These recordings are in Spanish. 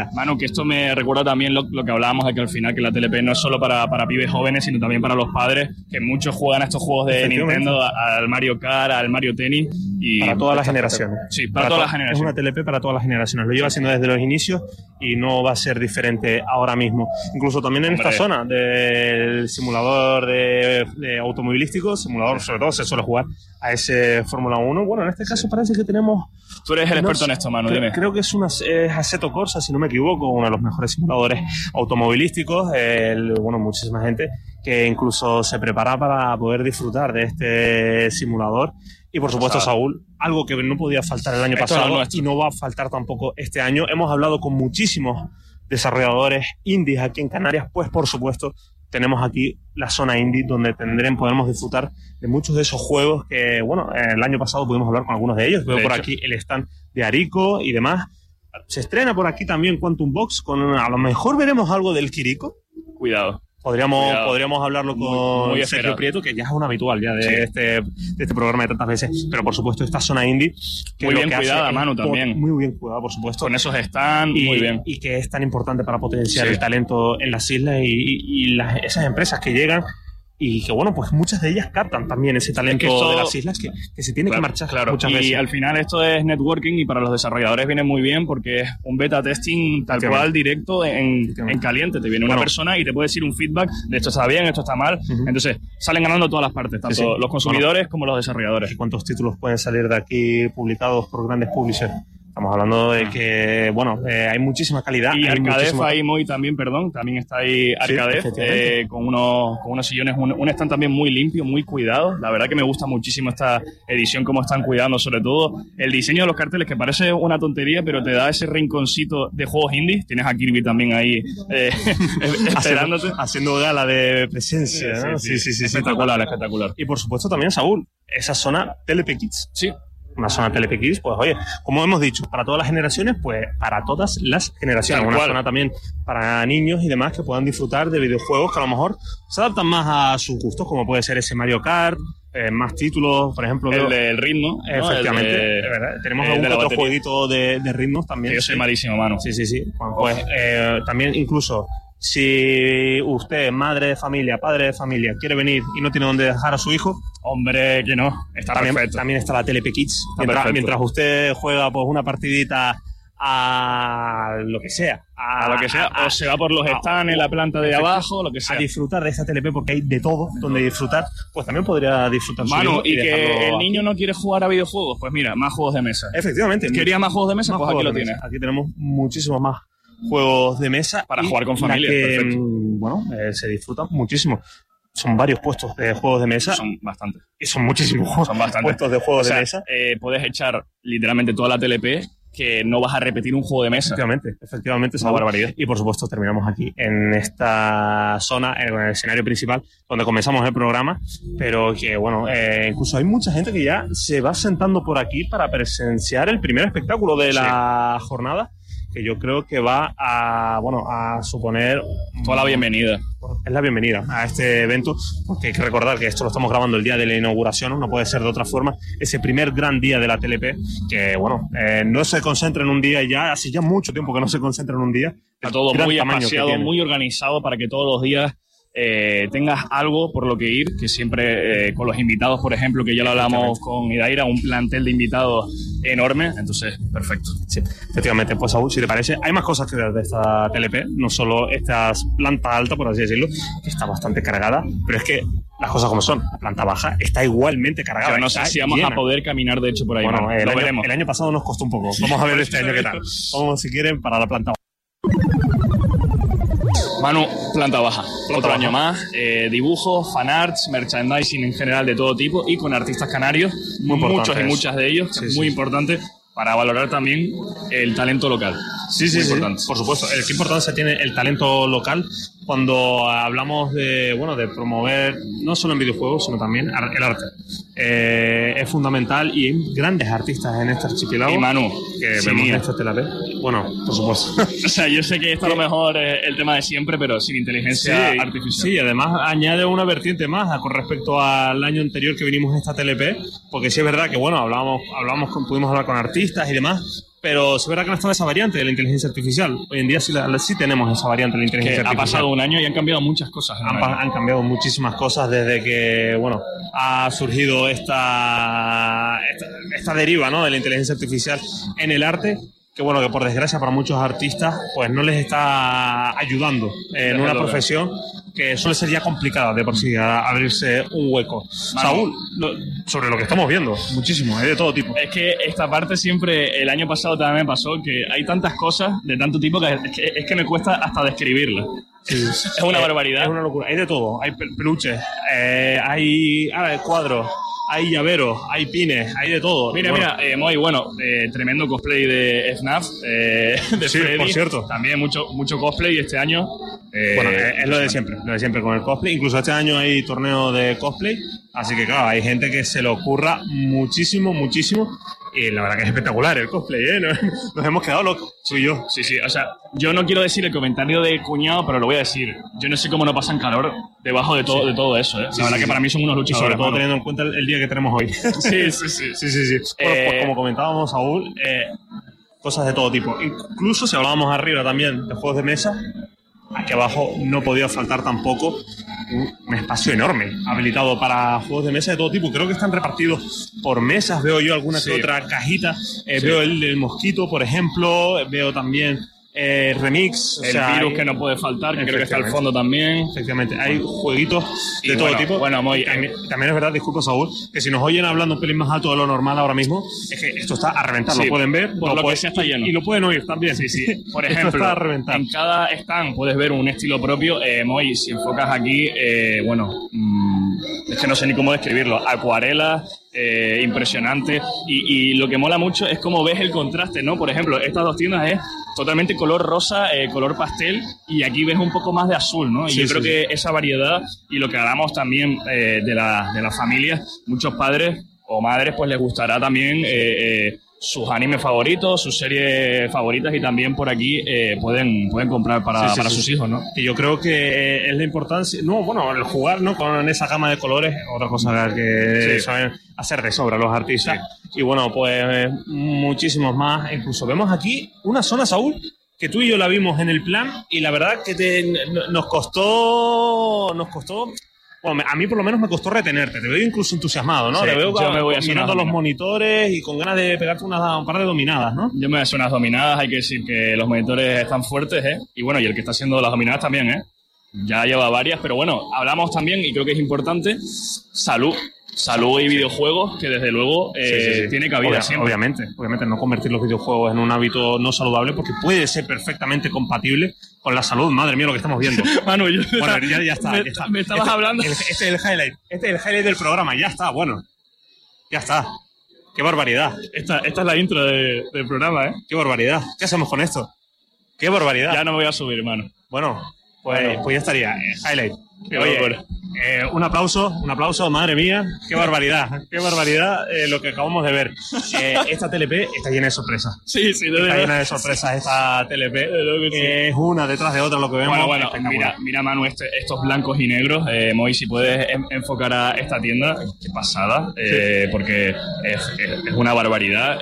Manu, que esto me recuerda también lo que hablábamos de que al final que la TLP no es solo para pibes jóvenes, sino también para los padres, que muchos juegan a estos juegos de Nintendo, al Mario Kart, al Mario Tennis. Y para todas las generaciones. Sí, para todas las generaciones. Es una TLP para todas las generaciones. Lo lleva haciendo desde los inicios y no va a ser diferente ahora mismo. Incluso también en esta zona del simulador de automovilístico, simulador sobre todo se suele jugar a ese Fórmula 1. Bueno, en este caso parece que tenemos... Tú eres el experto en esto, Manu, dime. Creo que es Assetto Corsa, si no me equivoco, uno de los mejores simuladores automovilísticos. Bueno, muchísima gente que incluso se prepara para poder disfrutar de este simulador. Y por supuesto, Saúl, algo que no podía faltar el año pasado y no va a faltar tampoco este año. Hemos hablado con muchísimos desarrolladores indies aquí en Canarias, pues por supuesto tenemos aquí la zona indie donde podremos disfrutar de muchos de esos juegos que, bueno, el año pasado pudimos hablar con algunos de ellos. Veo por aquí el stand de Arico y demás. Se estrena por aquí también Quantum Box, a lo mejor veremos algo del Kiriko. Cuidado. Podríamos hablarlo con muy Sergio Prieto, que ya es un habitual ya de este programa de tantas veces. Pero por supuesto esta zona indie que muy bien que cuidada, Manu, también. Muy bien cuidada, por supuesto. Con esos stands, muy bien. Y que es tan importante para potenciar el talento en las islas y esas empresas que llegan y que, bueno, pues muchas de ellas captan también ese talento de las islas que se tiene que marchar muchas veces. Y al final esto es networking y para los desarrolladores viene muy bien porque es un beta testing tal cual directo en caliente. Te viene una persona y te puede decir un feedback de esto está bien, esto está mal. Entonces salen ganando todas las partes, tanto los consumidores como los desarrolladores. ¿Y cuántos títulos pueden salir de aquí publicados por grandes publishers? Estamos hablando de que, bueno, hay muchísima calidad. Y Arcadef ahí también está ahí Arcadef, con unos sillones, un stand también muy limpio, muy cuidado. La verdad que me gusta muchísimo esta edición, cómo están cuidando, sobre todo el diseño de los carteles, que parece una tontería, pero te da ese rinconcito de juegos indies. Tienes a Kirby también ahí esperándote. Haciendo gala de presencia, ¿no? Sí. Espectacular. Y por supuesto también, Saúl, esa zona TLP Kids. Sí. Una zona TLP Kids, pues oye, como hemos dicho, para todas las generaciones, pues para todas las generaciones. Una zona también para niños y demás que puedan disfrutar de videojuegos que a lo mejor se adaptan más a sus gustos, como puede ser ese Mario Kart, más títulos, por ejemplo. El del ritmo. Efectivamente. Tenemos algún otro jueguito de ritmos también. Que yo soy malísimo, mano. Sí. Pues también incluso... Si usted, madre de familia, padre de familia, quiere venir y no tiene dónde dejar a su hijo, hombre, que no, está perfecto. También está la TLP Kids. Mientras usted juega pues una partidita a lo que sea. O se va por los stands en la planta de abajo, lo que sea. A disfrutar de esta TLP porque hay de todo donde disfrutar, pues también podría disfrutar. Manu, y que el niño no quiere jugar a videojuegos, pues mira, más juegos de mesa. Efectivamente. ¿Quería más juegos de mesa? Pues aquí lo tienes. Aquí tenemos muchísimos más juegos de mesa para jugar con familia. Perfecto. Bueno, se disfrutan muchísimo. Son varios puestos de juegos de mesa. Son bastantes. Y son muchísimos puestos de juegos de mesa. Puedes echar literalmente toda la TLP que no vas a repetir un juego de mesa. Efectivamente, es una barbaridad. Y por supuesto terminamos aquí en esta zona, en el escenario principal, donde comenzamos el programa, pero que bueno, incluso hay mucha gente que ya se va sentando por aquí para presenciar el primer espectáculo de la jornada, que yo creo que va a suponer toda la bienvenida. Es la bienvenida a este evento, porque hay que recordar que esto lo estamos grabando el día de la inauguración, no puede ser de otra forma. Ese primer gran día de la TLP, que bueno, no se concentra en un día ya, hace ya mucho tiempo que no se concentra en un día. Está todo muy espaciado, muy organizado para que todos los días tengas algo por lo que ir, que siempre con los invitados, por ejemplo, que ya lo hablamos con Idaira, un plantel de invitados enorme, entonces perfecto. Sí, efectivamente, pues Saúl, si te parece, hay más cosas que ver de esta TLP, no solo esta planta alta, por así decirlo, que está bastante cargada, pero es que las cosas como son, la planta baja está igualmente cargada. Yo no sé si vamos a poder caminar de hecho por ahí. Bueno, el año pasado nos costó un poco, vamos a ver este año qué tal. Vamos, si quieren, para la planta baja. Manu, planta baja. Otro año más. Dibujos, fanarts, merchandising en general de todo tipo y con artistas canarios, muchos y muchas de ellos, que es muy importante para valorar también el talento local. Sí, por supuesto. Qué importancia tiene el talento local cuando hablamos de promover, no solo en videojuegos, sino también el arte. Es fundamental y hay grandes artistas en este archipiélago. Y Manu, que vemos en esta TLP. Bueno, por supuesto. O sea, yo sé que esto a lo mejor es el tema de siempre, pero sin inteligencia artificial. Sí, además añade una vertiente más con respecto al año anterior que vinimos a esta TLP, porque sí es verdad que, bueno, pudimos hablar con artistas y demás, pero es verdad que no está esa variante de la inteligencia artificial. Hoy en día sí tenemos esa variante de la inteligencia artificial. Ha pasado un año y han cambiado muchas cosas. Han cambiado muchísimas cosas desde que, bueno, ha surgido esta deriva, ¿no?, de la inteligencia artificial en el arte, que bueno, que por desgracia para muchos artistas pues no les está ayudando en una profesión que suele ser ya complicada de por sí, abrirse un hueco. Saúl, sobre lo que estamos viendo, muchísimo, de todo tipo. Es que esta parte siempre, el año pasado también me pasó, que hay tantas cosas de tanto tipo que es que me cuesta hasta describirlas. Sí. Es una barbaridad. Es una locura, hay de todo, hay peluches, hay cuadros, hay llaveros, hay pines, hay de todo. Mira, muy bueno, tremendo cosplay de FNAF, de sí, Freddy. Por cierto. También mucho cosplay este año. Bueno, es lo de siempre con el cosplay. Incluso este año hay torneo de cosplay, así que claro, hay gente que se le ocurra muchísimo. Y la verdad que es espectacular el cosplay, ¿eh? Nos hemos quedado locos, tú y yo. Sí, o sea, yo no quiero decir el comentario de cuñado, pero lo voy a decir. Yo no sé cómo no pasan calor debajo de todo eso, ¿eh? La verdad que para mí son unos luchadores. Y sobre todo teniendo en cuenta el día que tenemos hoy. Sí. Bueno, pues como comentábamos, Saúl, cosas de todo tipo. Incluso si hablábamos arriba también de juegos de mesa, aquí abajo no podía faltar tampoco un espacio enorme habilitado para juegos de mesa de todo tipo. Creo que están repartidos por mesas. Veo yo alguna que otra cajita. Veo el mosquito, por ejemplo. Veo también remix. El virus que no puede faltar, que creo que está al fondo también. Efectivamente. Hay jueguitos de todo tipo. Bueno, también es verdad, disculpa, Saúl, que si nos oyen hablando un pelín más alto de lo normal ahora mismo, es que esto está a reventar. Lo pueden ver. Por lo que sea está lleno. Y lo pueden oír también. Sí. Por ejemplo, está a reventar. En cada stand puedes ver un estilo propio. Moy, si enfocas aquí, es que no sé ni cómo describirlo. Acuarelas, impresionante. Y lo que mola mucho es cómo ves el contraste, ¿no? Por ejemplo, estas dos tiendas es totalmente color rosa, color pastel, y aquí ves un poco más de azul, ¿no? Y yo creo que esa variedad y lo que hablamos también de las familias, muchos padres o madres pues les gustará también sus animes favoritos, sus series favoritas, y también por aquí pueden comprar para sus hijos, ¿no? Y yo creo que es la importancia, el jugar, ¿no?, con esa gama de colores, otra cosa que saben hacer de sobra los artistas. Y bueno, pues muchísimos más. Incluso vemos aquí una zona, Saúl, que tú y yo la vimos en el plan, y la verdad que nos costó. Bueno, a mí por lo menos me costó retenerte. Te veo incluso entusiasmado, ¿no? Sí, te veo mirando los monitores y con ganas de pegarte un par de dominadas, ¿no? Yo me voy a hacer unas dominadas. Hay que decir que los monitores están fuertes, ¿eh? Y bueno, y el que está haciendo las dominadas también, ¿eh? Ya lleva varias, pero bueno, hablamos también, y creo que es importante, salud y videojuegos, que desde luego tiene cabida siempre. Obviamente, no convertir los videojuegos en un hábito no saludable, porque puede ser perfectamente compatible con la salud. Madre mía, lo que estamos viendo. Manu, bueno, ya está. Me estabas hablando. Este es el highlight del programa. Ya está, bueno. Ya está. Qué barbaridad. Esta es la intro del programa, ¿eh? Qué barbaridad. ¿Qué hacemos con esto? Qué barbaridad. Ya no me voy a subir, hermano. Bueno, pues ya estaría. Highlight. Oye, un aplauso, madre mía, qué barbaridad lo que acabamos de ver. Esta TLP está llena de sorpresas. Sí, está llena de sorpresas esta TLP. Es una detrás de otra lo que vemos. Bueno, mira Manu, estos blancos y negros. Moy, si puedes enfocar a esta tienda, qué pasada, porque es una barbaridad,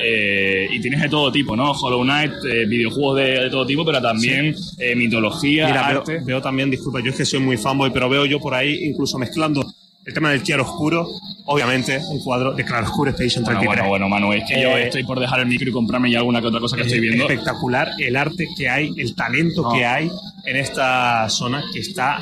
y tienes de todo tipo, ¿no? Hollow Knight, videojuegos de todo tipo, pero también mitología, mira, arte. Veo también, disculpa, yo es que soy muy fanboy, pero veo yo por ahí incluso mezclando el tema del chiaroscuro, obviamente un cuadro de claroscuro Expedition 33. Bueno, Manu, es que yo estoy por dejar el micro y comprarme ya alguna que otra cosa que estoy viendo. Espectacular el arte que hay, el talento que hay en esta zona, que está,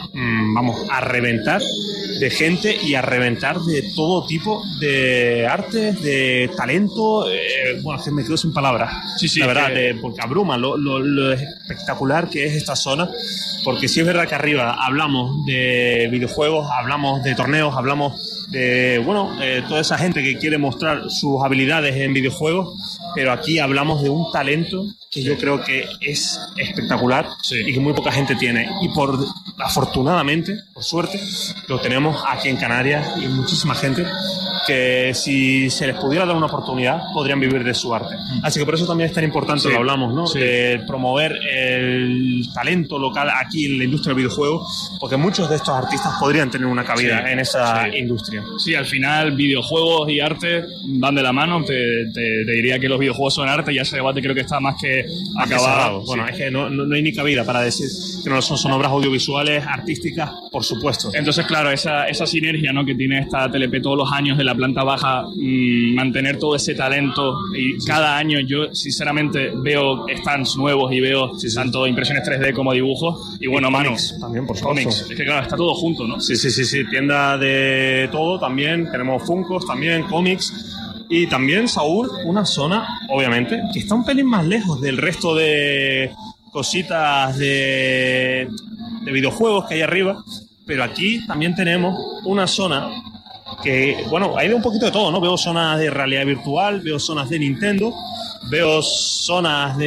a reventar de gente y a reventar de todo tipo de arte, de talento. Es que me quedo sin palabras. Sí, la verdad, porque abruma lo espectacular que es esta zona. Porque sí es verdad que arriba hablamos de videojuegos, hablamos de torneos, hablamos de, toda esa gente que quiere mostrar sus habilidades en videojuegos, pero aquí hablamos de un talento que yo creo que es espectacular y que muy poca gente tiene. Y afortunadamente, por suerte, lo tenemos aquí en Canarias, y muchísima gente que si se les pudiera dar una oportunidad podrían vivir de su arte. Así que por eso también es tan importante, lo hablamos, ¿no? Sí. De promover el talento local aquí en la industria del videojuego, porque muchos de estos artistas podrían tener una cabida en esa industria. Sí, al final videojuegos y arte van de la mano. Te diría que los videojuegos son arte y ese debate creo que está más que acabado. Bueno, es que no hay ni cabida para decir que no son obras audiovisuales, artísticas, por supuesto. Entonces, claro, esa sinergia, ¿no?, que tiene esta TLP todos los años de la planta baja, mantener todo ese talento, y cada año yo sinceramente veo stands nuevos y veo tanto impresiones 3D como dibujos, y bueno, Manu, también, por supuesto. cómics, es que claro, está todo junto, ¿no? Sí, tienda de todo también, tenemos Funkos también, cómics, y también, Saúl, una zona, obviamente, que está un pelín más lejos del resto de cositas de videojuegos que hay arriba, pero aquí también tenemos una zona que, bueno, hay de un poquito de todo, ¿no? Veo zonas de realidad virtual, veo zonas de Nintendo, veo zonas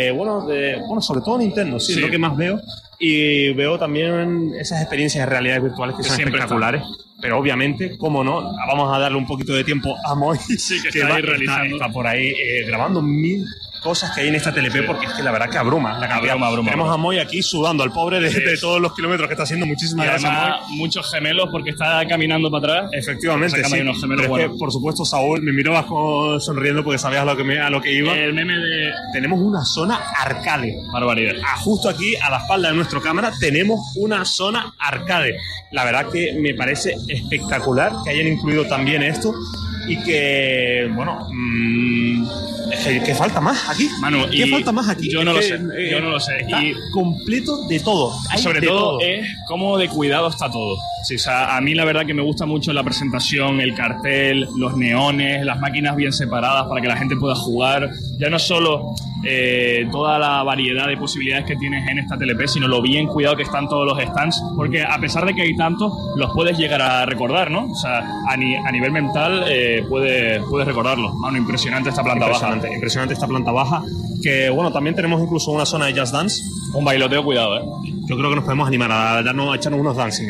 sobre todo Nintendo, sí, es lo que más veo, y veo también esas experiencias de realidades virtuales que son espectaculares. Pero obviamente, cómo no, vamos a darle un poquito de tiempo a Moy, que está por ahí grabando 1000 cosas que hay en esta TLP, porque es que la verdad que abruma. Tenemos a Moy aquí sudando al pobre de todos los kilómetros que está haciendo. Muchísimas gracias, Moy. Muchos gemelos porque está caminando para atrás. Efectivamente, sí. Unos gemelos, pero es que, por supuesto, Saúl, me miró sonriendo porque sabías a lo que iba. El meme de... Tenemos una zona arcade. Barbaridad. Justo aquí, a la espalda de nuestra cámara, tenemos una zona arcade. La verdad que me parece espectacular que hayan incluido también esto y que, bueno... ¿Qué falta más aquí? Manu, ¿Qué falta más aquí? Yo no lo sé. Está completo de todo. Sobre todo es cómo de cuidado está todo. Sí, o sea, a mí la verdad que me gusta mucho la presentación, el cartel, los neones, las máquinas bien separadas para que la gente pueda jugar. Ya no solo toda la variedad de posibilidades que tienes en esta TLP, sino lo bien cuidado que están todos los stands, porque a pesar de que hay tantos, los puedes llegar a recordar, ¿no? O sea, a nivel mental puedes recordarlo. Mano, impresionante esta planta baja. Impresionante esta planta baja, que bueno, también tenemos incluso una zona de Just Dance. Un bailoteo, cuidado, Yo creo que nos podemos animar a echarnos unos dancing,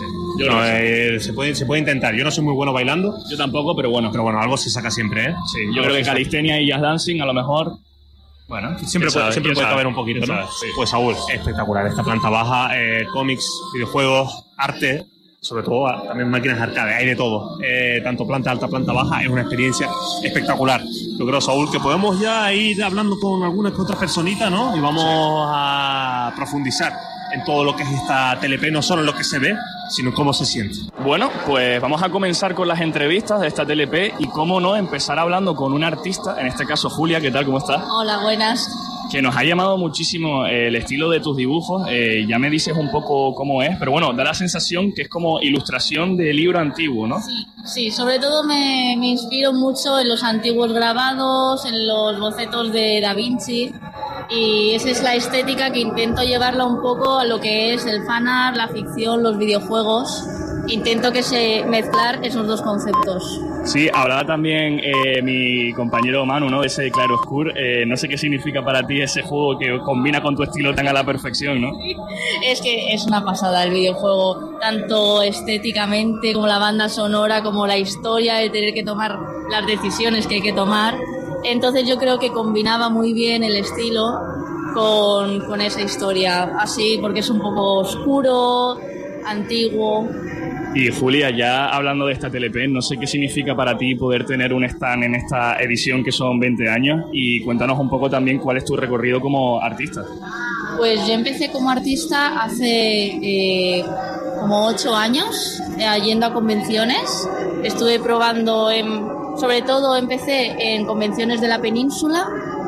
Sí. Se puede intentar. Yo no soy muy bueno bailando. Yo tampoco, pero bueno. Pero bueno, algo se saca siempre, Sí, yo creo que calistenia y Just Dancing a lo mejor... Bueno, siempre puede caber un poquito, ¿no? Sí. Pues Saúl, espectacular esta planta baja, cómics, videojuegos, arte, sobre todo también máquinas arcade, hay de todo. Tanto planta alta, planta baja, es una experiencia espectacular. Yo creo, Saúl, que podemos ya ir hablando con algunas que otras personitas, ¿no? Y vamos a profundizar en todo lo que es esta TLP, no solo en lo que se ve, sino cómo se siente. Bueno, pues vamos a comenzar con las entrevistas de esta TLP y cómo no empezar hablando con un artista, en este caso Julia. ¿Qué tal? ¿Cómo estás? Hola, buenas. Que nos ha llamado muchísimo el estilo de tus dibujos. Ya me dices un poco cómo es, pero bueno, da la sensación que es como ilustración de libro antiguo, ¿no? Sí, sobre todo me inspiro mucho en los antiguos grabados, en los bocetos de Da Vinci, y esa es la estética que intento llevarla un poco a lo que es el fanart, la ficción, los videojuegos. Intento mezclar esos dos conceptos. Sí, hablaba también mi compañero Manu, ¿no? De ese claroscuro. No sé qué significa para ti ese juego que combina con tu estilo tan a la perfección, ¿no? Es que es una pasada el videojuego, tanto estéticamente como la banda sonora, como la historia, de tener que tomar las decisiones que hay que tomar. Entonces yo creo que combinaba muy bien el estilo con esa historia, así, porque es un poco oscuro, antiguo. Y Julia, ya hablando de esta TLP, no sé qué significa para ti poder tener un stand en esta edición que son 20 años, y cuéntanos un poco también cuál es tu recorrido como artista. Pues yo empecé como artista hace como 8 años, yendo a convenciones. Estuve probando, sobre todo empecé en convenciones de la península,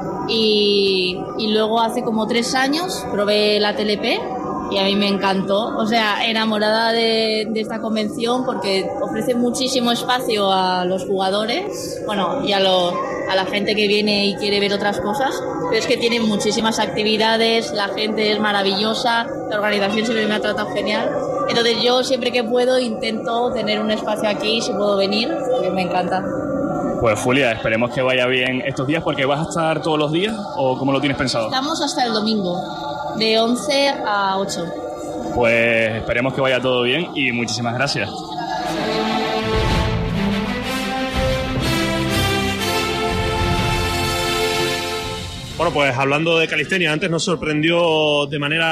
y luego hace como 3 años probé la TLP. Y a mí me encantó, o sea, enamorada de esta convención, porque ofrece muchísimo espacio a los jugadores, bueno, y a la gente que viene y quiere ver otras cosas, pero es que tiene muchísimas actividades, la gente es maravillosa, la organización siempre me ha tratado genial. Entonces yo siempre que puedo intento tener un espacio aquí, si puedo venir, porque me encanta. Pues Julia, esperemos que vaya bien estos días, porque ¿vas a estar todos los días o cómo lo tienes pensado? Estamos hasta el domingo, de 11 a 8. Pues esperemos que vaya todo bien y muchísimas gracias. Bueno, pues hablando de calistenia, antes nos sorprendió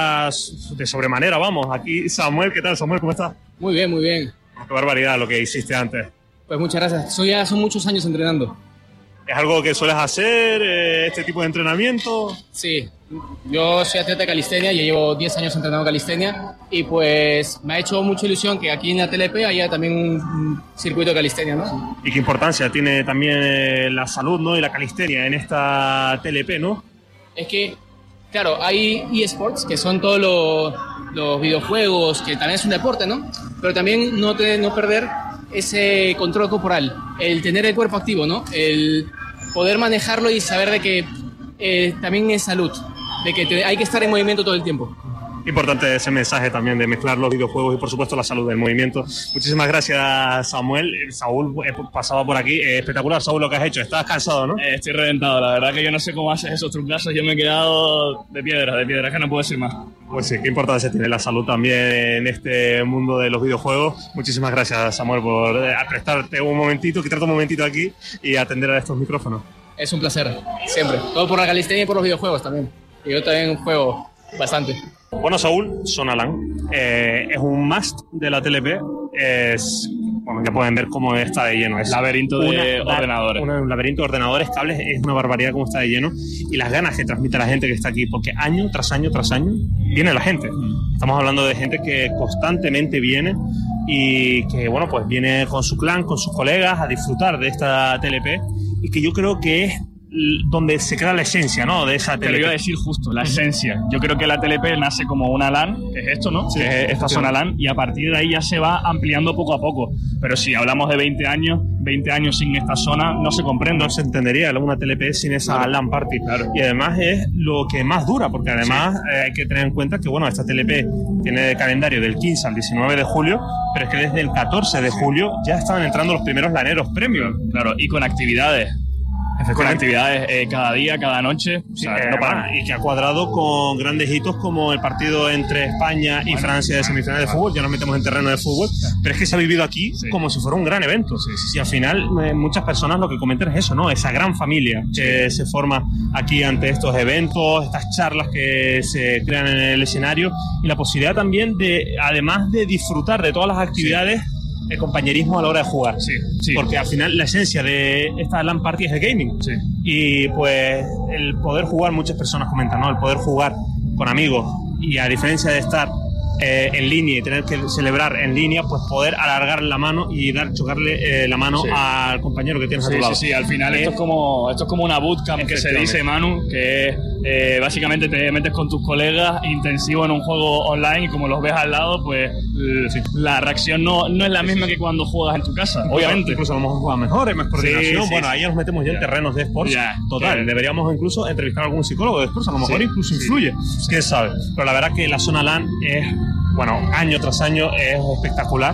de sobremanera, vamos. Aquí Samuel, ¿qué tal, Samuel? ¿Cómo estás? Muy bien, muy bien. Qué barbaridad lo que hiciste antes. Pues muchas gracias. Ya son muchos años entrenando. ¿Es algo que sueles hacer, este tipo de entrenamiento? Sí, yo soy atleta de calistenia, ya llevo 10 años entrenando calistenia y pues me ha hecho mucha ilusión que aquí en la TLP haya también un circuito de calistenia, ¿no? Y qué importancia tiene también la salud, ¿no? Y la calistenia en esta TLP, ¿no? Es que, claro, hay eSports, que son todos los videojuegos, que también es un deporte, ¿no? Pero también no perder ese control corporal, el tener el cuerpo activo, ¿no? El poder manejarlo y saber de que también es salud, de que hay que estar en movimiento todo el tiempo. Importante ese mensaje también de mezclar los videojuegos y por supuesto la salud del movimiento. Muchísimas gracias, Samuel. Saúl pasaba por aquí. Espectacular, Saúl, lo que has hecho. Estabas cansado, ¿no? Estoy reventado. La verdad que yo no sé cómo haces esos trucazos. Yo me he quedado de piedra, que no puedo decir más. Pues sí, qué importancia tiene la salud también en este mundo de los videojuegos. Muchísimas gracias, Samuel, por prestarte un momentito, quitarte un momentito aquí y atender a estos micrófonos. Es un placer, siempre. Todo por la calistenia y por los videojuegos también. Y yo también juego bastante. Bueno, Saúl, Zona LAN es un must de la TLP. Bueno, ya pueden ver cómo está de lleno. Es laberinto de ordenadores. Un laberinto de ordenadores, cables, es una barbaridad cómo está de lleno. Y las ganas que transmite la gente que está aquí, porque año tras año tras año viene la gente. Estamos hablando de gente que constantemente viene y que, bueno, pues viene con su clan, con sus colegas a disfrutar de esta TLP y que yo creo que es donde se crea la esencia, ¿no? De esa TLP. Te lo iba a decir justo, la esencia. Yo creo que la TLP nace como una LAN, que es esto, ¿no? Sí, que es esta zona LAN, y a partir de ahí ya se va ampliando poco a poco. Pero si hablamos de 20 años sin esta zona, no se comprende. No se entendería una TLP sin esa LAN party. Claro. Y además es lo que más dura, porque además hay que tener en cuenta que, bueno, esta TLP tiene calendario del 15 al 19 de julio, pero es que desde el 14 de julio ya estaban entrando los primeros laneros premium. Claro, y con actividades. Con actividades cada día, cada noche, o sea, no para. Y que ha cuadrado con grandes hitos como el partido entre España y Francia de semifinales de fútbol. Ya nos metemos en terreno de fútbol, pero es que se ha vivido aquí como si fuera un gran evento. Y al final muchas personas lo que comentan es eso, ¿no? Esa gran familia que se forma aquí ante estos eventos, estas charlas que se crean en el escenario y la posibilidad también de, además de disfrutar de todas las actividades, el compañerismo a la hora de jugar. Sí. Porque al final la esencia de esta LAN party es el gaming. Sí. Y pues el poder jugar, muchas personas comentan, ¿no? El poder jugar con amigos y a diferencia de estar en línea y tener que celebrar en línea, pues poder alargar la mano y chocarle la mano al compañero que tienes a tu lado. Sí, al final esto es como una bootcamp que se dice, Manu, que básicamente te metes con tus colegas intensivo en un juego online y como los ves al lado, pues la reacción no es la misma que cuando juegas en tu casa, obviamente. Incluso a lo mejor juegas mejor, hay más coordinación. Bueno, ahí ya nos metemos ya en terrenos de esports. Total, deberíamos incluso entrevistar a algún psicólogo de esports, a lo mejor incluso influye. Quién sabe. Pero la verdad que la zona LAN es, bueno, año tras año es espectacular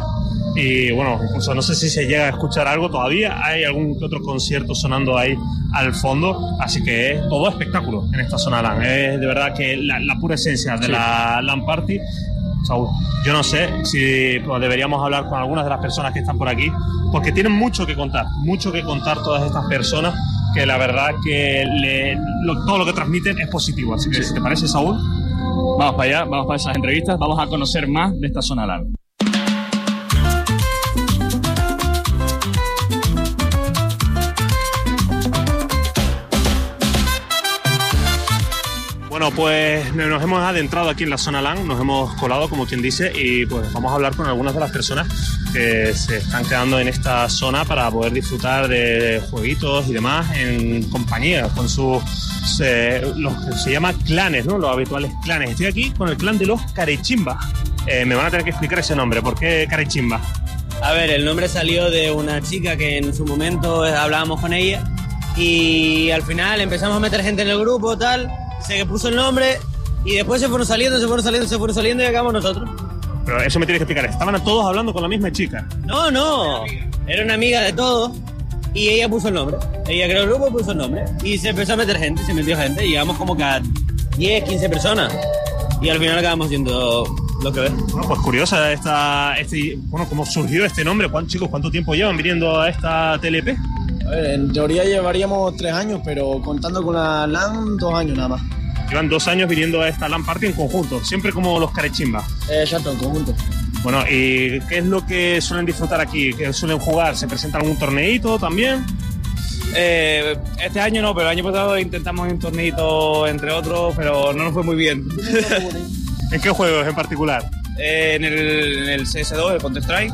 y bueno, incluso no sé si se llega a escuchar algo todavía, hay algún que otro concierto sonando ahí al fondo, así que es todo espectáculo en esta zona LAN, es de verdad que la pura esencia de la LAN Party. Saúl, yo no sé si deberíamos hablar con algunas de las personas que están por aquí, porque tienen mucho que contar todas estas personas, que la verdad que todo lo que transmiten es positivo, así que si te parece, Saúl, vamos para allá, vamos para esas entrevistas, vamos a conocer más de esta zona LAN. Bueno, pues nos hemos adentrado aquí en la zona LAN, nos hemos colado, como quien dice, y pues vamos a hablar con algunas de las personas que se están quedando en esta zona para poder disfrutar de jueguitos y demás en compañía, con los que se llama clanes, ¿no? Los habituales clanes. Estoy aquí con el clan de los Carechimba. Me van a tener que explicar ese nombre. ¿Por qué Carechimba? A ver, el nombre salió de una chica que en su momento hablábamos con ella y al final empezamos a meter gente en el grupo, tal, se puso el nombre y después se fueron saliendo y acabamos nosotros. Pero eso me tienes que explicar, ¿estaban todos hablando con la misma chica? No, era una amiga de todos y ella puso el nombre. Ella creó el grupo, puso el nombre y se empezó a meter gente, se metió gente y llegamos como que a 10, 15 personas y al final acabamos siendo lo que ves. Bueno, pues curiosa bueno, ¿cómo surgió este nombre? Chicos, ¿cuánto tiempo llevan viniendo a esta TLP? A ver, en teoría llevaríamos 3 años, pero contando con la LAN, 2 años nada más. Llevan 2 años viniendo a esta LAN Party en conjunto, siempre como los carechimbas. Exacto, en conjunto. Bueno, ¿y qué es lo que suelen disfrutar aquí? ¿Qué suelen jugar? ¿Se presenta algún torneito también? Este año no, pero el año pasado intentamos un torneito entre otros, pero no nos fue muy bien. ¿En qué juegos en particular? En el CS2, el Counter-Strike.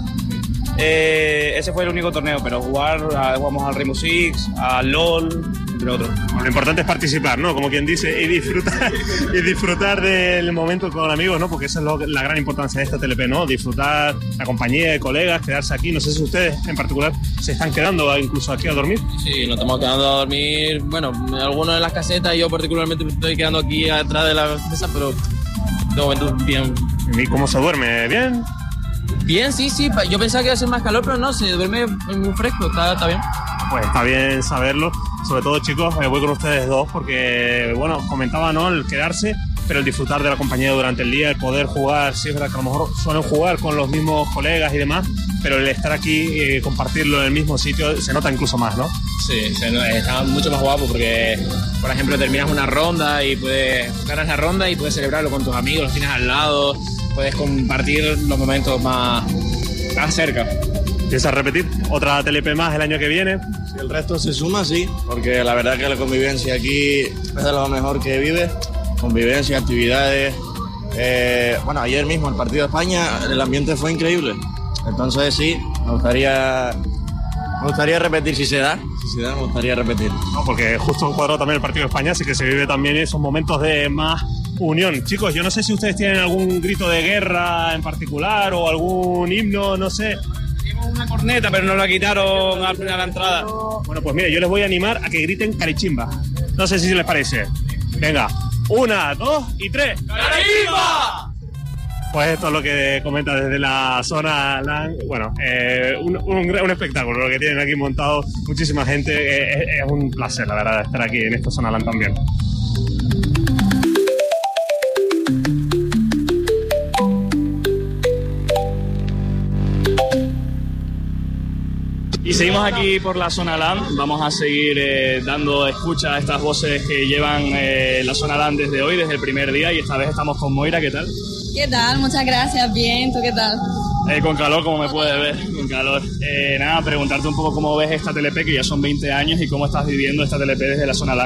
Ese fue el único torneo, pero jugamos al Rainbow Six, al LOL, entre otros. Bueno, lo importante es participar, ¿no? Como quien dice, y disfrutar del momento con amigos, ¿no? Porque esa es la gran importancia de esta TLP, ¿no? Disfrutar la compañía de colegas, quedarse aquí. No sé si ustedes en particular se están quedando incluso aquí a dormir. Sí, nos estamos quedando a dormir. Bueno, algunos en las casetas, yo particularmente me estoy quedando aquí atrás de la mesa, pero de momento bien. ¿Y cómo se duerme? ¿Bien? Bien, sí. Yo pensaba que iba a ser más calor, pero no, se duerme muy fresco, está bien. Pues está bien saberlo. Sobre todo, chicos, voy con ustedes dos porque, bueno, comentaba, ¿no? El quedarse, pero el disfrutar de la compañía durante el día, el poder jugar. Sí, es verdad que a lo mejor suelen jugar con los mismos colegas y demás, pero el estar aquí, compartirlo en el mismo sitio, se nota incluso más, ¿no? Sí, está mucho más guapo porque, por ejemplo, terminas una ronda y ganas la ronda y puedes celebrarlo con tus amigos, los tienes al lado, puedes compartir los momentos más cerca. ¿Piensas repetir otra TLP más el año que viene? Si el resto se suma, sí, porque la verdad que la convivencia aquí es de lo mejor que vive. Convivencia, actividades. Bueno, ayer mismo el partido de España, el ambiente fue increíble. Entonces sí, me gustaría repetir si se da, me gustaría repetir. No, porque justo cuadró también el partido de España, así que se vive también esos momentos de más unión. Chicos, yo no sé si ustedes tienen algún grito de guerra en particular o algún himno, no sé. Tenemos una corneta, pero nos la quitaron al final de la entrada. Bueno, pues mira, yo les voy a animar a que griten Carechimba. No sé si les parece. Venga, 1, 2 y 3. ¡Carechimba! Pues esto es lo que comenta desde la zona LAN. Bueno, un espectáculo lo que tienen aquí montado muchísima gente. Es un placer, la verdad, estar aquí en esta zona LAN también. Y seguimos aquí por la zona LAN. Vamos a seguir dando escucha a estas voces que llevan la zona LAN desde hoy, desde el primer día. Y esta vez estamos con Moira. ¿Qué tal? ¿Qué tal? Muchas gracias. Bien, ¿tú qué tal? Con calor, como me puedes ver, con calor. Nada, preguntarte un poco cómo ves esta TLP, que ya son 20 años, y cómo estás viviendo esta TLP desde la zona LAN.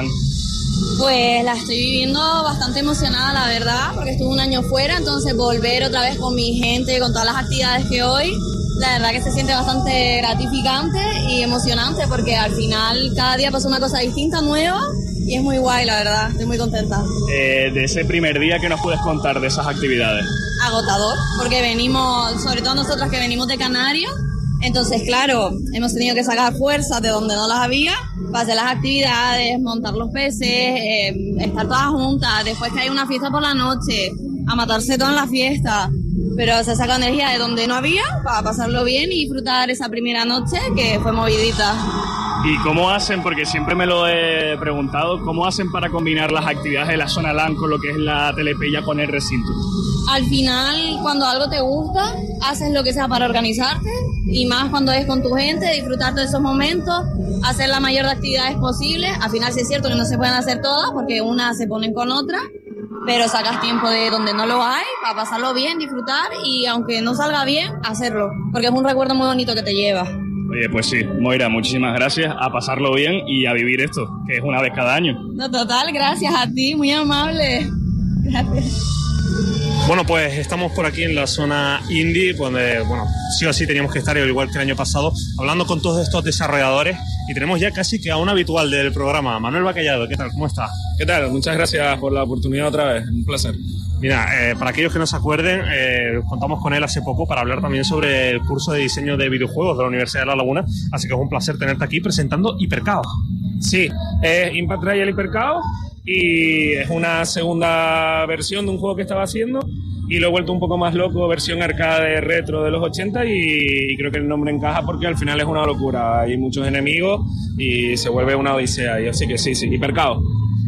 Pues la estoy viviendo bastante emocionada, la verdad, porque estuve un año fuera, entonces volver otra vez con mi gente, con todas las actividades que hoy, la verdad que se siente bastante gratificante y emocionante, porque al final cada día pasa una cosa distinta, nueva, y es muy guay, la verdad, estoy muy contenta. De ese primer día, ¿qué nos puedes contar de esas actividades? Agotador, porque venimos, sobre todo nosotras que venimos de Canarias, entonces claro, hemos tenido que sacar fuerzas de donde no las había, para hacer las actividades, montar los PCs, estar todas juntas, después que hay una fiesta por la noche, a matarse toda en la fiesta, pero se saca energía de donde no había para pasarlo bien y disfrutar esa primera noche que fue movidita. ¿Y cómo hacen? Porque siempre me lo he preguntado, ¿cómo hacen para combinar las actividades de la zona LAN con lo que es la TLP ya con el recinto? Al final, cuando algo te gusta, haces lo que sea para organizarte, y más cuando es con tu gente, disfrutar de esos momentos, hacer la mayor de actividades posibles. Al final sí es cierto que no se pueden hacer todas porque unas se ponen con otras, pero sacas tiempo de donde no lo hay para pasarlo bien, disfrutar, y aunque no salga bien, hacerlo, porque es un recuerdo muy bonito que te lleva. Oye, pues sí, Moira, muchísimas gracias, a pasarlo bien y a vivir esto, que es una vez cada año. No, total, gracias a ti, muy amable. Gracias. Bueno, pues estamos por aquí en la zona indie, donde, bueno, sí o sí teníamos que estar, igual que el año pasado, hablando con todos estos desarrolladores, y tenemos ya casi que a un habitual del programa. Manuel Bacallado, ¿qué tal? ¿Cómo está? ¿Qué tal? Muchas gracias por la oportunidad otra vez, un placer. Mira, para aquellos que no se acuerden, contamos con él hace poco para hablar también sobre el curso de diseño de videojuegos de la Universidad de La Laguna, así que es un placer tenerte aquí presentando Hipercaos. Sí, es Impact Trial Hipercaos, y es una segunda versión de un juego que estaba haciendo, y lo he vuelto un poco más loco, versión arcade retro de los 80, y creo que el nombre encaja porque al final es una locura, hay muchos enemigos y se vuelve una odisea, y así que sí, Hipercaos.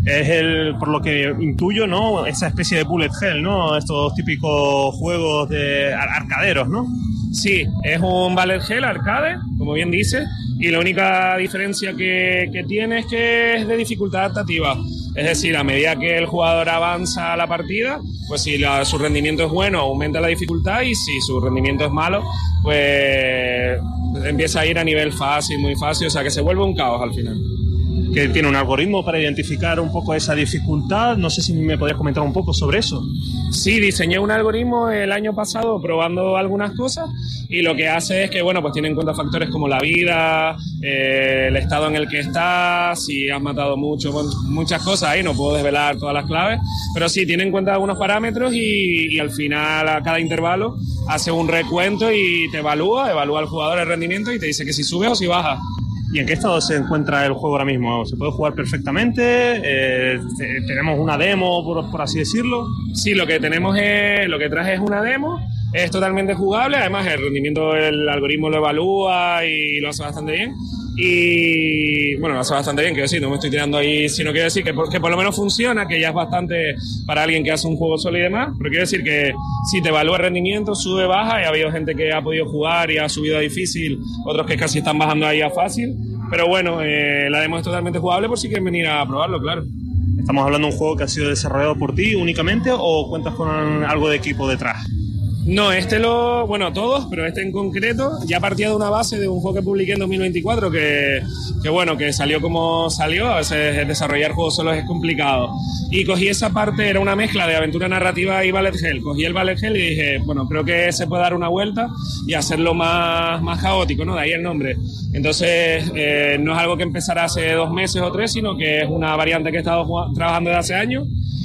Es por lo que intuyo, ¿no? Esa especie de bullet hell, ¿no? Estos típicos juegos de arcaderos, ¿no? Sí, es un bullet hell arcade, como bien dice, y la única diferencia que tiene es que es de dificultad adaptativa. Es decir, a medida que el jugador avanza a la partida, pues si su rendimiento es bueno, aumenta la dificultad, y si su rendimiento es malo, pues empieza a ir a nivel fácil, muy fácil, o sea que se vuelve un caos al final. Que tiene un algoritmo para identificar un poco esa dificultad. No sé si me podrías comentar un poco sobre eso. Sí, diseñé un algoritmo el año pasado probando algunas cosas, y lo que hace es que, bueno, pues tiene en cuenta factores como la vida, el estado en el que estás, si has matado mucho, muchas cosas ahí, no puedo desvelar todas las claves, pero sí, tiene en cuenta algunos parámetros y al final, a cada intervalo, hace un recuento y te evalúa al jugador el rendimiento y te dice que si sube o si baja. ¿Y en qué estado se encuentra el juego ahora mismo? ¿Se puede jugar perfectamente? ¿Tenemos una demo, por así decirlo? Sí, lo que traje es una demo. Es totalmente jugable. Además, el rendimiento del algoritmo lo evalúa y lo hace bastante bien. Y bueno, lo hace bastante bien, quiero decir, no me estoy tirando ahí, sino quiero decir que por lo menos funciona, que ya es bastante para alguien que hace un juego solo y demás. Pero quiero decir que si te evalúa el rendimiento, sube, baja, y ha habido gente que ha podido jugar y ha subido a difícil, otros que casi están bajando ahí a fácil. Pero bueno, la demo es totalmente jugable por si quieren venir a probarlo, claro. ¿Estamos hablando de un juego que ha sido desarrollado por ti únicamente o cuentas con algo de equipo detrás? No, todos, pero este en concreto ya partía de una base de un juego que publiqué en 2024 que salió como salió. A veces desarrollar juegos solo es complicado. Y cogí esa parte, era una mezcla de aventura narrativa y bullet hell. Cogí el bullet hell y dije, bueno, creo que se puede dar una vuelta y hacerlo más caótico, ¿no? De ahí el nombre. Entonces, no es algo que empezara hace 2 meses o 3, sino que es una variante que he estado trabajando desde hace años.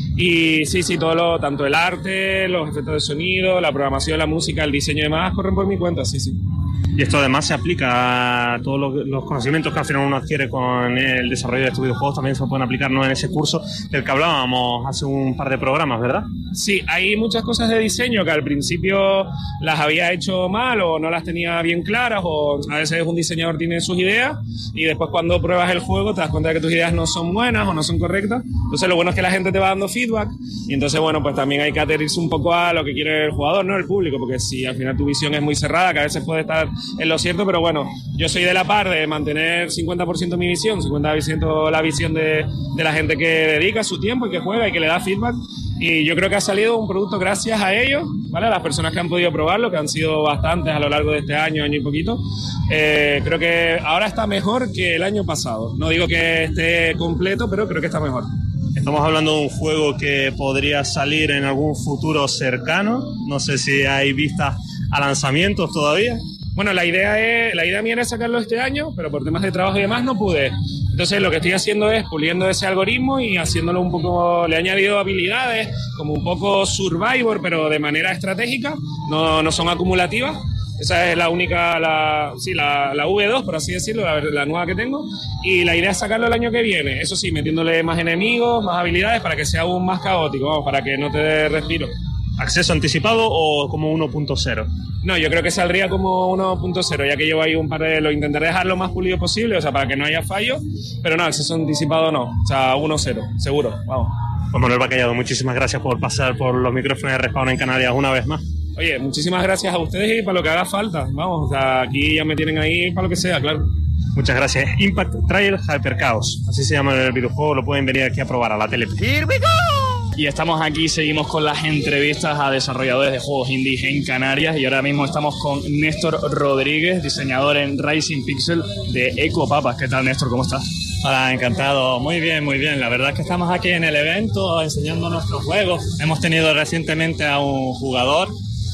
Y sí, tanto el arte, los efectos de sonido, la programación, la música, el diseño y demás corren por mi cuenta, sí. Y esto además se aplica a todos los conocimientos que al final uno adquiere con el desarrollo de estos videojuegos, también se pueden aplicar, ¿no?, en ese curso del que hablábamos hace un par de programas, ¿verdad? Sí, hay muchas cosas de diseño que al principio las había hecho mal o no las tenía bien claras, o a veces un diseñador tiene sus ideas y después cuando pruebas el juego te das cuenta de que tus ideas no son buenas o no son correctas. Entonces lo bueno es que la gente te va dando feedback y entonces, bueno, pues también hay que aterrizarse un poco a lo que quiere el jugador, ¿no?, el público, porque si al final tu visión es muy cerrada, que a veces puede estar en lo cierto, pero bueno, yo soy de la par de mantener 50% mi visión, 50% la visión de la gente que dedica su tiempo y que juega y que le da feedback, y yo creo que ha salido un producto gracias a ellos, ¿vale?, a las personas que han podido probarlo, que han sido bastantes a lo largo de este año y poquito. Creo que ahora está mejor que el año pasado, no digo que esté completo, pero creo que está mejor. Estamos hablando de un juego que podría salir en algún futuro cercano, no sé si hay vistas a lanzamientos todavía. Bueno, la idea mía era sacarlo este año, pero por temas de trabajo y demás no pude. Entonces lo que estoy haciendo es puliendo ese algoritmo y haciéndolo un poco, le he añadido habilidades como un poco Survivor, pero de manera estratégica, no son acumulativas. Esa es la única, la V2, por así decirlo, la nueva que tengo. Y la idea es sacarlo el año que viene. Eso sí, metiéndole más enemigos, más habilidades para que sea aún más caótico, vamos, para que no te dé respiro. ¿Acceso anticipado o como 1.0? No, yo creo que saldría como 1.0, ya que llevo ahí un par de... Lo intentaré dejar lo más pulido posible, o sea, para que no haya fallo, pero no, acceso anticipado no, o sea, 1.0, seguro, vamos. Pues Manuel Bacallado, muchísimas gracias por pasar por los micrófonos de Respawn en Canarias una vez más. Oye, muchísimas gracias a ustedes y para lo que haga falta, vamos, o sea, aquí ya me tienen ahí para lo que sea, claro. Muchas gracias. Impact Trail Hyper Chaos, así se llama el videojuego, lo pueden venir aquí a probar a la tele. ¡Here we go! Y estamos aquí, seguimos con las entrevistas a desarrolladores de juegos indie en Canarias y ahora mismo estamos con Néstor Rodríguez, diseñador en Rising Pixel de Ecopapas. ¿Qué tal, Néstor? ¿Cómo estás? Hola, encantado. Muy bien, muy bien. La verdad es que estamos aquí en el evento enseñando nuestros juegos. Hemos tenido recientemente a un jugador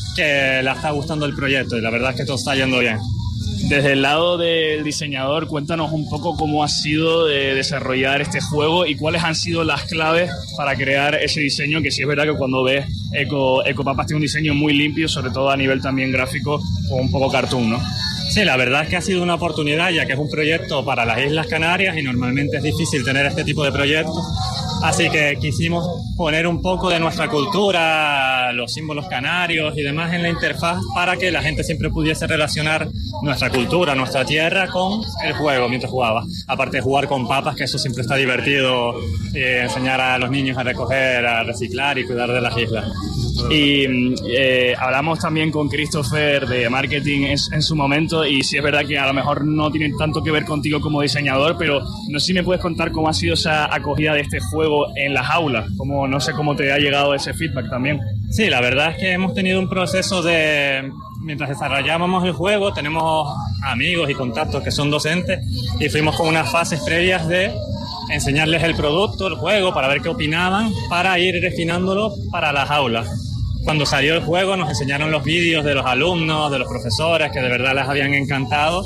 que le está gustando el proyecto y la verdad es que todo está yendo bien. Desde el lado del diseñador, cuéntanos un poco cómo ha sido de desarrollar este juego y cuáles han sido las claves para crear ese diseño, que sí es verdad que cuando ves Ecopapas tiene un diseño muy limpio, sobre todo a nivel también gráfico o un poco cartoon, ¿no? Sí, la verdad es que ha sido una oportunidad, ya que es un proyecto para las Islas Canarias y normalmente es difícil tener este tipo de proyectos. Así que quisimos poner un poco de nuestra cultura, los símbolos canarios y demás en la interfaz para que la gente siempre pudiese relacionar nuestra cultura, nuestra tierra con el juego mientras jugaba. Aparte de jugar con papas, que eso siempre está divertido, enseñar a los niños a recoger, a reciclar y cuidar de las islas. Y hablamos también con Christopher de marketing en su momento, y sí es verdad que a lo mejor no tiene tanto que ver contigo como diseñador, pero no sé si me puedes contar cómo ha sido esa acogida de este juego en las aulas, no sé cómo te ha llegado ese feedback también. Sí, la verdad es que hemos tenido un proceso mientras desarrollábamos el juego, tenemos amigos y contactos que son docentes y fuimos con unas fases previas de enseñarles el producto, el juego, para ver qué opinaban, para ir refinándolo para las aulas. Cuando salió el juego nos enseñaron los vídeos de los alumnos, de los profesores, que de verdad les habían encantado,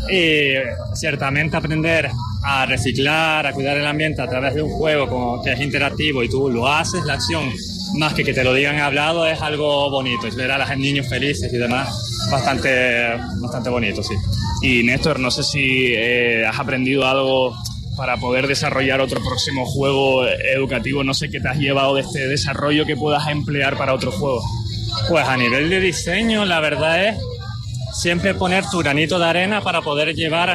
y ciertamente aprender a reciclar, a cuidar el ambiente a través de un juego que es interactivo y tú lo haces, la acción, más que te lo digan hablado, es algo bonito, es ver a los niños felices y demás, bastante bonito, sí. Y Néstor, no sé si has aprendido algo para poder desarrollar otro próximo juego educativo, no sé qué te has llevado de este desarrollo que puedas emplear para otro juego. Pues a nivel de diseño, la verdad es siempre poner tu granito de arena para poder llevar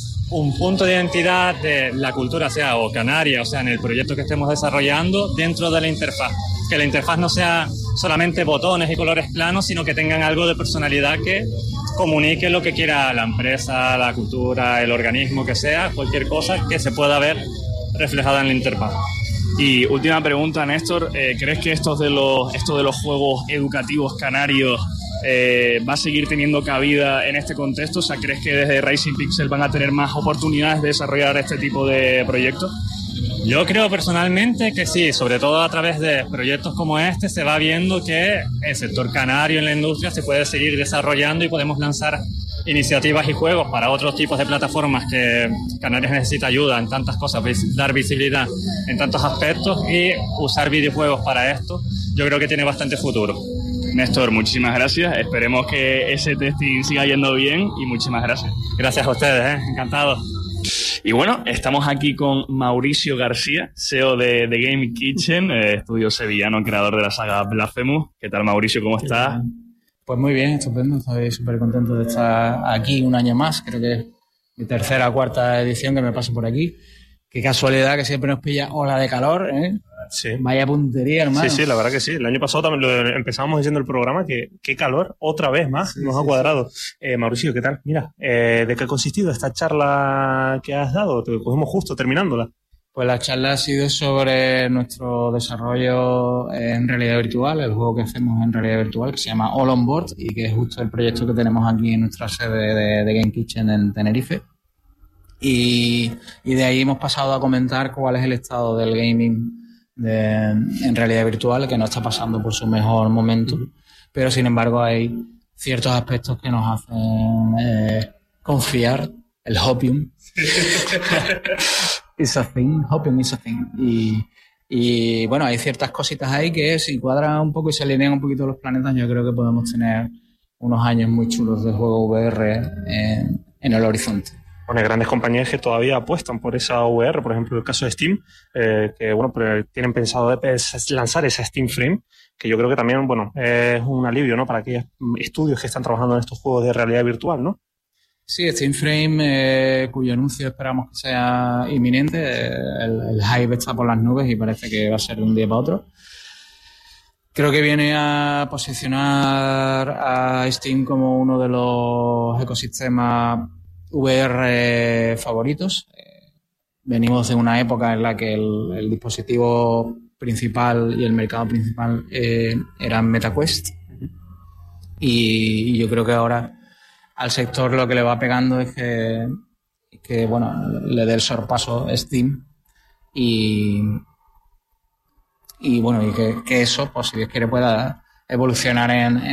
un punto de identidad de la cultura, sea o canaria, o sea, en el proyecto que estemos desarrollando dentro de la interfaz. Que la interfaz no sea solamente botones y colores planos, sino que tengan algo de personalidad que comunique lo que quiera la empresa, la cultura, el organismo que sea, cualquier cosa que se pueda ver reflejada en la interfaz. Y última pregunta, Néstor, ¿crees que esto de los juegos educativos canarios va a seguir teniendo cabida en este contexto? O sea, ¿crees que desde Rising Pixel van a tener más oportunidades de desarrollar este tipo de proyectos? Yo creo personalmente que sí, sobre todo a través de proyectos como este se va viendo que el sector canario en la industria se puede seguir desarrollando y podemos lanzar iniciativas y juegos para otros tipos de plataformas que Canarias necesita ayuda en tantas cosas, dar visibilidad en tantos aspectos, y usar videojuegos para esto yo creo que tiene bastante futuro. Néstor, muchísimas gracias, esperemos que ese testing siga yendo bien y muchísimas gracias. Gracias a ustedes, encantado. Y bueno, estamos aquí con Mauricio García, CEO de The Game Kitchen, estudio sevillano, creador de la saga Blasphemous. ¿Qué tal, Mauricio? ¿Cómo estás? Pues muy bien, estupendo. Estoy súper contento de estar aquí un año más. Creo que es mi tercera o cuarta edición que me paso por aquí. Qué casualidad que siempre nos pilla ola de calor, ¿eh? Sí. Vaya puntería, hermano. Sí, la verdad que sí. El año pasado también empezábamos diciendo el programa que qué calor, otra vez más, sí, nos ha cuadrado. Mauricio, ¿qué tal? Mira, ¿de qué ha consistido esta charla que has dado? Te cogemos justo terminándola. Pues la charla ha sido sobre nuestro desarrollo en realidad virtual, el juego que hacemos en realidad virtual, que se llama All On Board, y que es justo el proyecto que tenemos aquí en nuestra sede de Game Kitchen en Tenerife. Y de ahí hemos pasado a comentar cuál es el estado del gaming en realidad virtual, que no está pasando por su mejor momento, pero sin embargo hay ciertos aspectos que nos hacen confiar. El hopium is a thing, hopium is a thing. Y bueno, hay ciertas cositas ahí que si cuadran un poco y se alinean un poquito los planetas, yo creo que podemos tener unos años muy chulos de juego VR en el horizonte. Bueno, hay grandes compañías que todavía apuestan por esa VR, por ejemplo, el caso de Steam, que bueno, tienen pensado lanzar esa Steam Frame, que yo creo que también, bueno, es un alivio, ¿no?, para aquellos estudios que están trabajando en estos juegos de realidad virtual, ¿no? Sí, Steam Frame, cuyo anuncio esperamos que sea inminente. El hype está por las nubes y parece que va a ser de un día para otro. Creo que viene a posicionar a Steam como uno de los ecosistemas VR favoritos. Venimos de una época en la que el dispositivo principal y el mercado principal eran MetaQuest, y yo creo que ahora al sector lo que le va pegando es que bueno, le dé el sorpaso Steam y bueno, y que eso, pues si Dios quiere, pueda evolucionar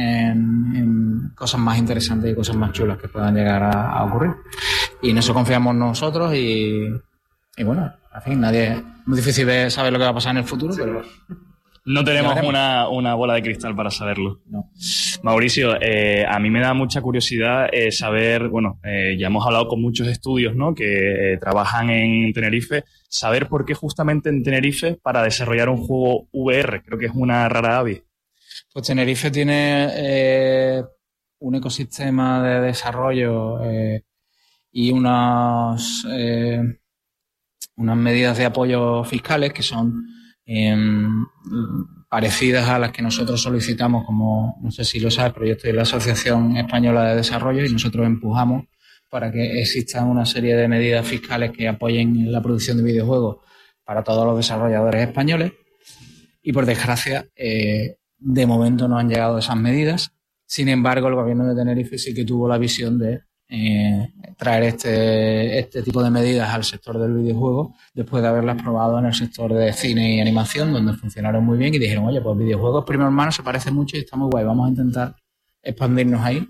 en cosas más interesantes y cosas más chulas que puedan llegar a ocurrir. Y en eso confiamos nosotros y bueno, en fin, es muy difícil de saber lo que va a pasar en el futuro, pero no tenemos una bola de cristal para saberlo. No. Mauricio, a mí me da mucha curiosidad saber, bueno, ya hemos hablado con muchos estudios, ¿no?, que trabajan en Tenerife, saber por qué justamente en Tenerife para desarrollar un juego VR. Creo que es una rara avis. Pues Tenerife tiene un ecosistema de desarrollo y unas medidas de apoyo fiscales que son parecidas a las que nosotros solicitamos, como no sé si lo sabes, pero yo estoy en la Asociación Española de Desarrollo y nosotros empujamos para que existan una serie de medidas fiscales que apoyen la producción de videojuegos para todos los desarrolladores españoles. Y por desgracia, de momento no han llegado esas medidas. Sin embargo, el gobierno de Tenerife sí que tuvo la visión de traer este tipo de medidas al sector del videojuego después de haberlas probado en el sector de cine y animación, donde funcionaron muy bien y dijeron, oye, pues videojuegos primo hermano se parece mucho y está muy guay, vamos a intentar expandirnos ahí.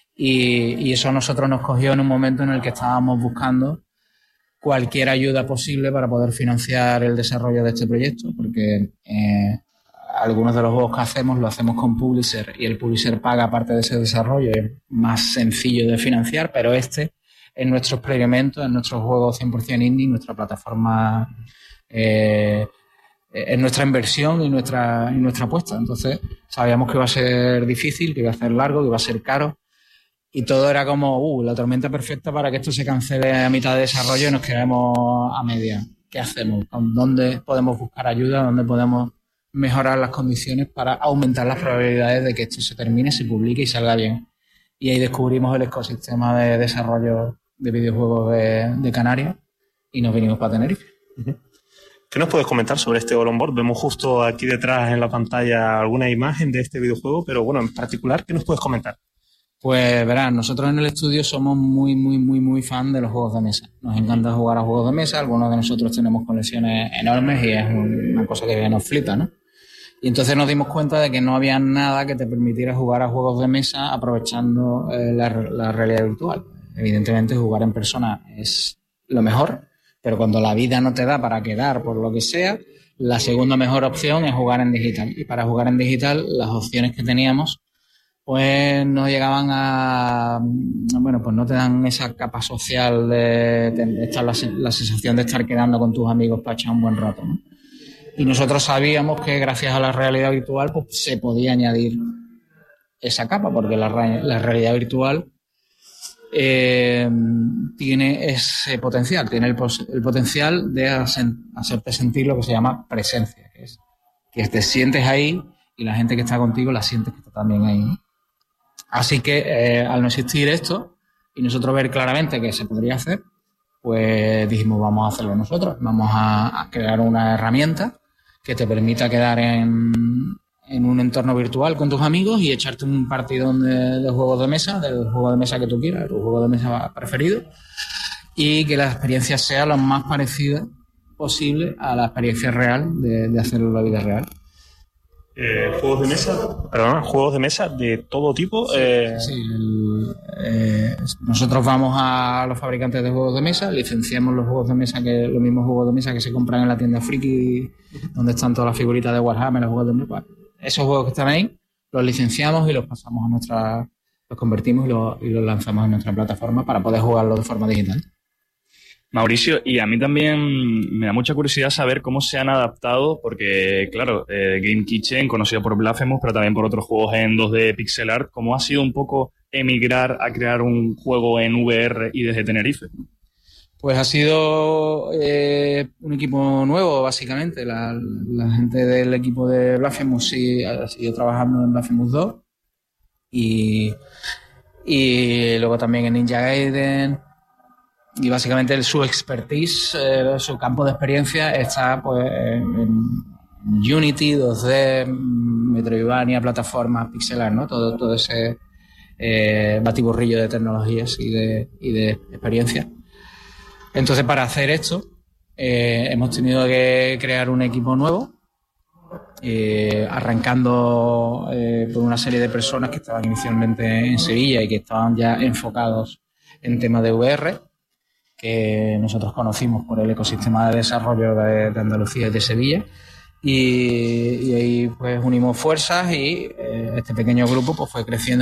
Y eso a nosotros nos cogió en un momento en el que estábamos buscando cualquier ayuda posible para poder financiar el desarrollo de este proyecto, porque algunos de los juegos que hacemos lo hacemos con publisher y el publisher paga parte de ese desarrollo, es más sencillo de financiar, pero este es nuestro experimento, es nuestro juego 100% indie, nuestra plataforma, es nuestra inversión y nuestra apuesta. Entonces sabíamos que iba a ser difícil, que iba a ser largo, que iba a ser caro y todo era como la tormenta perfecta para que esto se cancele a mitad de desarrollo y nos quedemos a media. ¿Qué hacemos? ¿Dónde podemos buscar ayuda? ¿Dónde podemos mejorar las condiciones para aumentar las probabilidades de que esto se termine, se publique y salga bien? Y ahí descubrimos el ecosistema de desarrollo de videojuegos de Canarias y nos vinimos para Tenerife. ¿Qué nos puedes comentar sobre este All On Board? Vemos justo aquí detrás en la pantalla alguna imagen de este videojuego, pero bueno, en particular, ¿qué nos puedes comentar? Pues verás, nosotros en el estudio somos muy fan de los juegos de mesa. Nos encanta jugar a juegos de mesa, algunos de nosotros tenemos colecciones enormes y es una cosa que nos flipa, ¿no? Y entonces nos dimos cuenta de que no había nada que te permitiera jugar a juegos de mesa aprovechando la realidad virtual. Evidentemente jugar en persona es lo mejor, pero cuando la vida no te da para quedar por lo que sea, la segunda mejor opción es jugar en digital. Y para jugar en digital, las opciones que teníamos pues no llegaban a... Bueno, pues no te dan esa capa social de estar la sensación de estar quedando con tus amigos para echar un buen rato, ¿no? Y nosotros sabíamos que gracias a la realidad virtual pues se podía añadir esa capa, porque la realidad virtual tiene ese potencial, tiene el potencial de hacerte sentir lo que se llama presencia, que es que te sientes ahí y la gente que está contigo la sientes que está también ahí, ¿no? Así que al no existir esto y nosotros ver claramente que se podría hacer, pues dijimos vamos a hacerlo nosotros, vamos a crear una herramienta que te permita quedar en un entorno virtual con tus amigos y echarte un partidón de juegos de mesa, del juego de mesa que tú quieras, tu juego de mesa preferido, y que la experiencia sea lo más parecida posible a la experiencia real de hacerlo en la vida real. Juegos de mesa de todo tipo. Nosotros vamos a los fabricantes de juegos de mesa, licenciamos los juegos de mesa, los mismos juegos de mesa que se compran en la tienda Friki, donde están todas las figuritas de Warhammer, los juegos de mesa. Esos juegos que están ahí, los licenciamos y los pasamos los convertimos y los lanzamos en nuestra plataforma para poder jugarlo de forma digital. Mauricio, y a mí también me da mucha curiosidad saber cómo se han adaptado, porque, claro, Game Kitchen, conocido por Blasphemous, pero también por otros juegos en 2D pixel art, ¿cómo ha sido un poco emigrar a crear un juego en VR y desde Tenerife? Pues ha sido un equipo nuevo, básicamente. La gente del equipo de Blasphemous sí ha seguido trabajando en Blasphemous 2 y luego también en Ninja Gaiden. Y básicamente su expertise, su campo de experiencia está pues en Unity, 2D, Metroidvania, plataformas, pixel art, ¿no? Todo ese batiburrillo de tecnologías y de experiencia. Entonces, para hacer esto, hemos tenido que crear un equipo nuevo, arrancando por una serie de personas que estaban inicialmente en Sevilla y que estaban ya enfocados en temas de VR, que nosotros conocimos por el ecosistema de desarrollo de Andalucía y de Sevilla, y ahí pues unimos fuerzas y este pequeño grupo pues fue creciendo.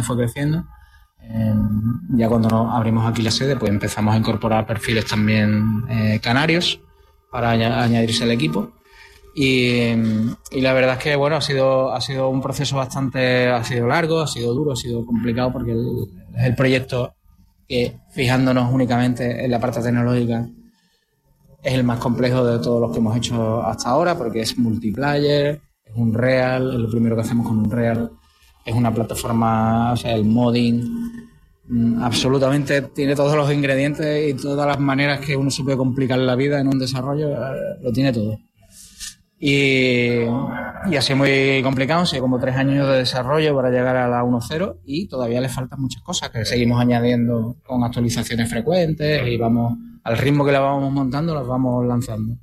Ya cuando nos abrimos aquí la sede pues empezamos a incorporar perfiles también canarios para añadirse al equipo y la verdad es que bueno, ha sido un proceso ha sido largo, ha sido duro, ha sido complicado porque es el proyecto que, fijándonos únicamente en la parte tecnológica, es el más complejo de todos los que hemos hecho hasta ahora, porque es multiplayer, es Unreal, es lo primero que hacemos con Unreal. Es una plataforma, o sea, el modding absolutamente tiene todos los ingredientes y todas las maneras que uno se puede complicar la vida en un desarrollo, lo tiene todo. Y ha sido muy complicado, han sido como 3 años de desarrollo para llegar a la 1.0 y todavía le faltan muchas cosas que seguimos añadiendo con actualizaciones frecuentes y vamos al ritmo que la vamos montando, las vamos lanzando.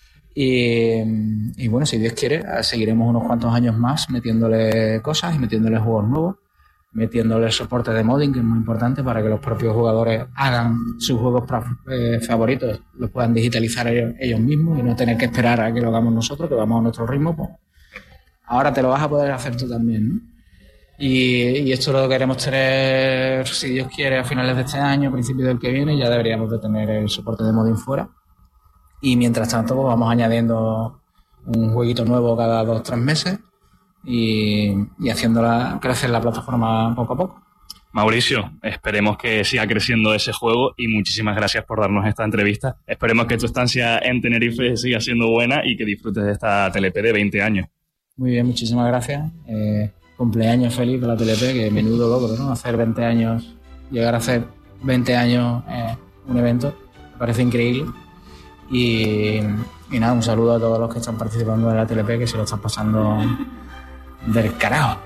Y bueno, si Dios quiere, seguiremos unos cuantos años más metiéndole cosas y metiéndole juegos nuevos, metiéndole soporte de modding, que es muy importante para que los propios jugadores hagan sus juegos favoritos, los puedan digitalizar ellos mismos y no tener que esperar a que lo hagamos nosotros, que vamos a nuestro ritmo. Pues ahora te lo vas a poder hacer tú también, ¿no? Y esto lo queremos tener, si Dios quiere, a finales de este año, principios del que viene, ya deberíamos de tener el soporte de modding fuera. Y mientras tanto, pues vamos añadiendo un jueguito nuevo cada 2-3 meses y haciéndola crecer la plataforma poco a poco. Mauricio, esperemos que siga creciendo ese juego y muchísimas gracias por darnos esta entrevista. Esperemos que tu estancia en Tenerife siga siendo buena y que disfrutes de esta TLP de 20 años. Muy bien, muchísimas gracias. Cumpleaños feliz de la TLP, que menudo logro, ¿no? Hacer 20 años, llegar a hacer 20 años un evento, me parece increíble. Y nada, un saludo a todos los que están participando de la TLP, que se lo están pasando del carajo.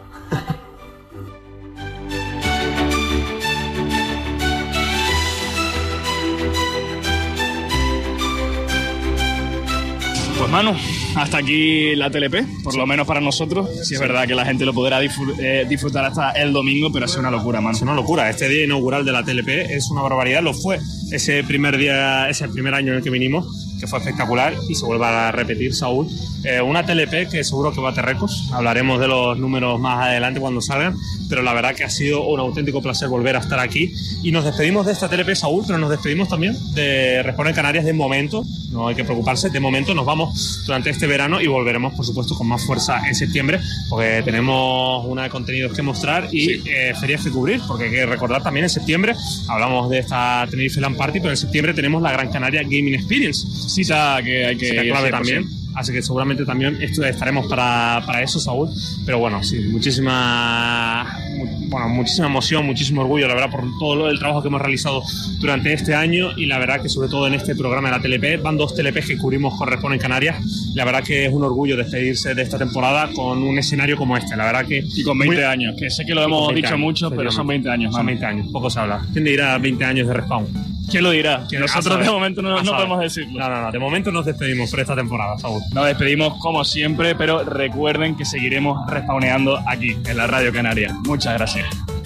Pues Manu, hasta aquí la TLP, por lo menos para nosotros. Sí, es verdad que la gente lo podrá disfrutar hasta el domingo, pero ha sido una locura, Manu. Es una locura. Este día inaugural de la TLP es una barbaridad. Lo fue ese primer año en el que vinimos, que fue espectacular, y se vuelve a repetir, Saúl. Una TLP que seguro que bate récords. Hablaremos de los números más adelante cuando salgan, pero la verdad que ha sido un auténtico placer volver a estar aquí. Y nos despedimos de esta TLP, Saúl, pero nos despedimos también de Respawn en Canarias de momento. No hay que preocuparse, de momento nos vamos durante este verano y volveremos, por supuesto, con más fuerza en septiembre, porque tenemos una de contenidos que mostrar y ferias que cubrir, porque hay que recordar también en septiembre, hablamos de esta Tenerife LAN Party, pero en septiembre tenemos la Gran Canaria Gaming Experience. Cita que hay que ir clave también. Así que seguramente también estaremos para eso, Saúl. Pero bueno, sí, muchísima emoción, muchísimo orgullo, la verdad, por todo el trabajo que hemos realizado durante este año. Y la verdad que sobre todo en este programa de la TLP, van 2 TLPs que cubrimos con Respawn en Canarias. La verdad que es un orgullo despedirse de esta temporada con un escenario como este. La verdad que... Y con 20 años, que sé que lo hemos dicho mucho, pero son 20 años. Son 20 años, poco se habla. ¿Quién dirá 20 años de Respawn? ¿Quién lo dirá? Que nosotros de momento no podemos decirlo. No, de momento nos despedimos por esta temporada, Saúl. Nos despedimos como siempre, pero recuerden que seguiremos respawneando aquí, en la Radio Canaria. Muchas gracias.